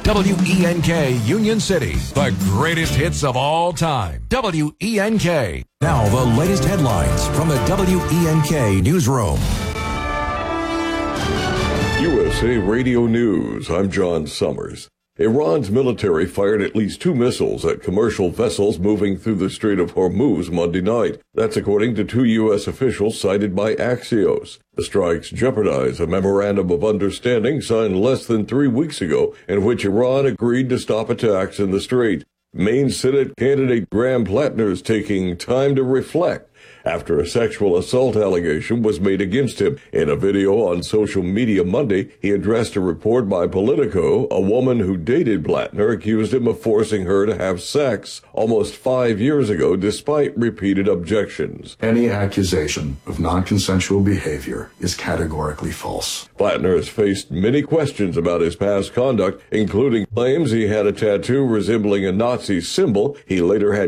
WENK Union City, the greatest hits of all time. WENK. Now the latest headlines from the WENK newsroom. USA Radio News, I'm John Summers. Iran's military fired at least 2 missiles at commercial vessels moving through the Strait of Hormuz Monday night. That's according to 2 U.S. officials cited by Axios. The strikes jeopardize a memorandum of understanding signed less than 3 weeks ago in which Iran agreed to stop attacks in the strait. Maine Senate candidate Graham Plattner is taking time to reflect after a sexual assault allegation was made against him. In a video on social media Monday, he addressed a report by Politico. A woman who dated Plattner accused him of forcing her to have sex almost 5 years ago, despite repeated objections. Any accusation of non-consensual behavior is categorically false. Plattner has faced many questions about his past conduct, including claims he had a tattoo resembling a Nazi symbol. He later had